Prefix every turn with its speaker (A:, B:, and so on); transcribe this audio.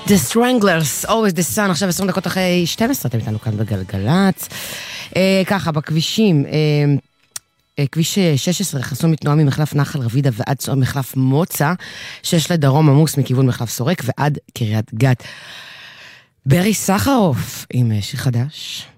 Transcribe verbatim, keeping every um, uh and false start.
A: The Stranglers, Always the Sun, עכשיו עשרים דקות אחרי שתים עשרה, אתם איתנו כאן בגלגלת. אה, ככה, בכבישים, אה, אה, כביש שש עשרה חסום מתנועה ממחלף נחל רבידה ועד צום מחלף מוצא, שש לדרום עמוס מכיוון מחלף סורק ועד קריית גת. ברי סחרוף עם שיר חדש.